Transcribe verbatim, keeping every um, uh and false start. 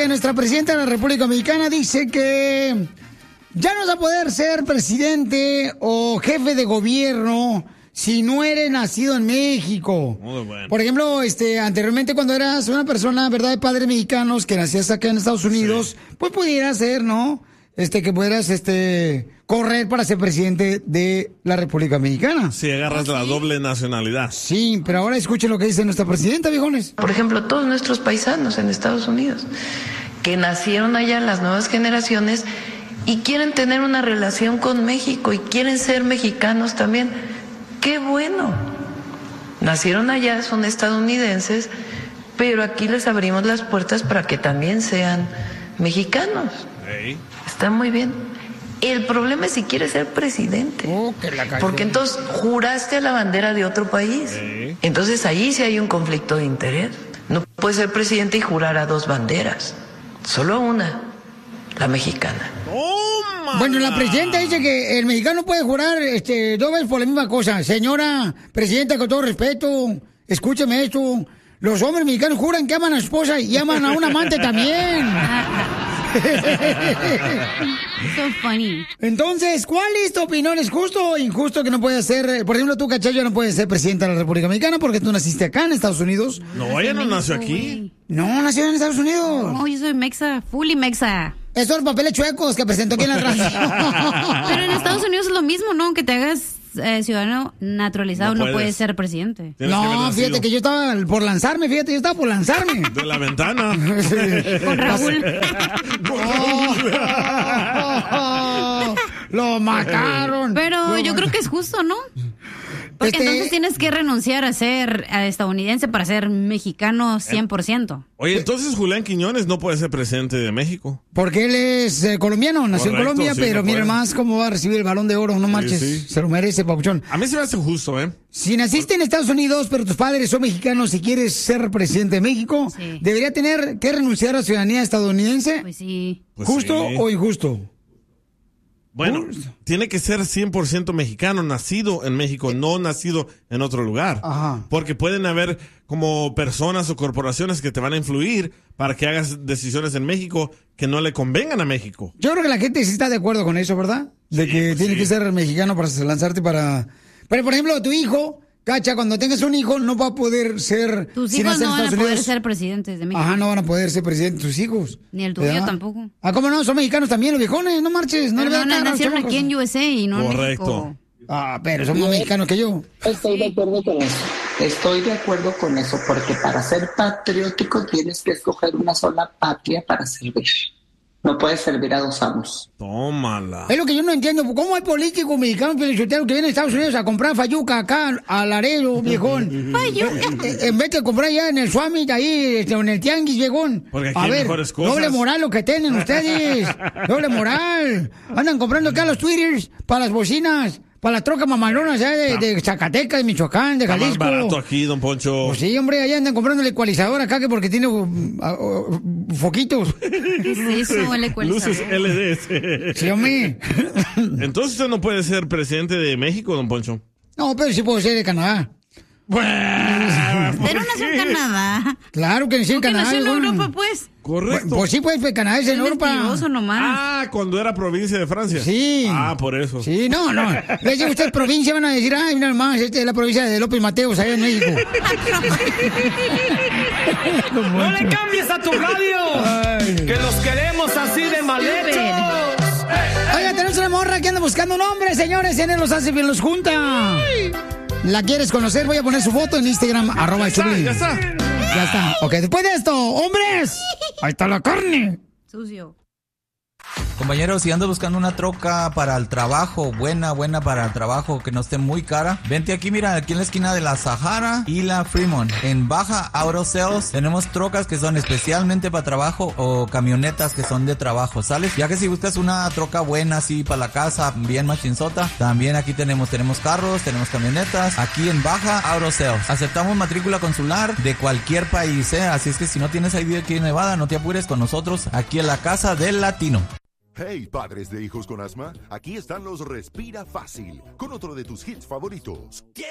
que nuestra presidenta de la República Mexicana dice que ya no vas a poder ser presidente o jefe de gobierno si no eres nacido en México. Muy bueno. Por ejemplo, este, anteriormente cuando eras una persona, ¿verdad?, de padres mexicanos que nacías acá en Estados Unidos, sí, pues pudieras ser, ¿no?, este, que pudieras, este, correr para ser presidente de la República Mexicana. Si agarras la doble nacionalidad. Sí, pero ahora escuchen lo que dice nuestra presidenta, viejones. Por ejemplo, todos nuestros paisanos en Estados Unidos, que nacieron allá, las nuevas generaciones, y quieren tener una relación con México y quieren ser mexicanos también. ¡Qué bueno! Nacieron allá, son estadounidenses, pero aquí les abrimos las puertas para que también sean mexicanos. Hey. Está muy bien. El problema es si quieres ser presidente. Oh, que la cayó. Porque entonces juraste a la bandera de otro país. Hey. Entonces ahí sí hay un conflicto de interés. No puedes ser presidente y jurar a dos banderas. Solo a una, la mexicana. ¡Oh! Bueno, la presidenta dice que el mexicano puede jurar este, dos veces por la misma cosa. Señora presidenta, con todo respeto, escúcheme esto. Los hombres mexicanos juran que aman a su esposa y aman a un amante también. So funny. Entonces, ¿cuál es tu opinión? ¿Es justo o injusto que no puedes ser, por ejemplo, tú, Cachayo, no puedes ser presidenta de la República Mexicana porque tú naciste acá en Estados Unidos? No, ella no nació aquí. No, nació en Estados Unidos. No, yo soy mexa, fully mexa. Esos son los papeles chuecos que presentó aquí en la radio. Pero en Estados Unidos es lo mismo, ¿no? Que te hagas eh, ciudadano naturalizado, No no puedes, puedes ser presidente. Tienes que haber No, nacido. fíjate que yo estaba por lanzarme, fíjate, yo estaba por lanzarme. De la ventana. Con Raúl. Oh, lo mataron. Pero Lo yo creo mataron. que es justo, ¿no? Porque Este- entonces tienes que renunciar a ser eh, estadounidense para ser mexicano cien por ciento. Oye, entonces Julián Quiñones no puede ser presidente de México. Porque él es eh, colombiano, nació Correcto, en Colombia, sí, pero no mira puede. más cómo va a recibir el Balón de Oro, no marches, sí. se lo merece, papuchón. A mí se me hace justo, ¿eh? Si naciste en Estados Unidos, pero tus padres son mexicanos y quieres ser presidente de México, Sí. ¿debería tener que renunciar a la ciudadanía estadounidense? Pues sí. Pues ¿Justo sí. o injusto? Bueno, Justo. tiene que ser cien por ciento mexicano, nacido en México, no nacido en otro lugar. Ajá. Porque pueden haber como personas o corporaciones que te van a influir para que hagas decisiones en México que no le convengan a México. Yo creo que la gente sí está de acuerdo con eso, ¿verdad? De Sí, que pues tiene sí. que ser mexicano para lanzarte para... Pero, por ejemplo, tu hijo, Cacha, cuando tengas un hijo, no va a poder ser... Tus si hijos nace en no van a Estados poder Unidos. ser presidentes de México. Ajá, no van a poder ser presidentes tus hijos. Ni el tuyo ¿verdad? tampoco. Ah, ¿cómo no? Son mexicanos también los viejones, no marches. No Pero le no, veas cara a los nacieron chamacos. aquí en U S A y no en Correcto. México. Ah, pero son más mexicanos que yo. Estoy de acuerdo con eso. Estoy de acuerdo con eso, porque para ser patriótico tienes que escoger una sola patria para servir. No puedes servir a dos amos. Tómala. Es lo que yo no entiendo. ¿Cómo hay políticos mexicanos pelichoteros que vienen a Estados Unidos a comprar fayuca acá a Laredo, viejón? Fayuca. Eh, En vez de comprar allá en el Summit, ahí este, en el Tianguis, viejón. Porque aquí A hay ver, mejores cosas. doble moral lo que tienen ustedes. Doble moral. Andan comprando acá los Twitters para las bocinas, para las trocas mamalonas allá de, de Zacatecas, de Michoacán, de Está más Jalisco. barato aquí, don Poncho. Pues sí, hombre, allá andan comprando el ecualizador acá que porque tiene uh, uh, uh, foquitos. ¿Qué es eso, el ecualizador? Luces L E D. Sí, hombre. Entonces usted no puede ser presidente de México, don Poncho. No, pero sí puedo ser de Canadá. Pero nació en Canadá. Claro que sí, en ¿Por qué Canadá. nació en viejón. Europa, pues? Correcto. Pues sí, pues, pues Canadá es en Es Europa. mentiroso nomás. Ah, cuando era provincia de Francia. Sí. Ah, por eso. Sí, no, no. Le dice usted provincia, van a decir, ay, nada más, esta es la provincia de López Mateos, allá en México. ¡No le cambies a tu radio! ¡Que los queremos así de mal hechos! Oiga, tenemos una morra que anda buscando un hombre, señores, en él los hace bien, los junta. ¿La quieres conocer? Voy a poner su foto en Instagram, arroba el Ya está, Choplin. ya está. Ya está. Ok, después de esto, hombres, ahí está la carne. Sucio. Compañeros, si andas buscando una troca para el trabajo, buena, buena para el trabajo, que no esté muy cara, vente aquí, mira, aquí en la esquina de la Sahara y la Fremont. En Baja Auto Sales tenemos trocas que son especialmente para trabajo o camionetas que son de trabajo, ¿sales? Ya que si buscas una troca buena así para la casa, bien machinzota, también aquí tenemos, tenemos carros, tenemos camionetas, aquí en Baja Auto Sales. Aceptamos matrícula consular de cualquier país, ¿eh? Así es que si no tienes I D aquí en Nevada, no te apures con nosotros, aquí en la Casa del Latino. Hey, padres de hijos con asma, aquí están los Respira Fácil, con otro de tus hits favoritos.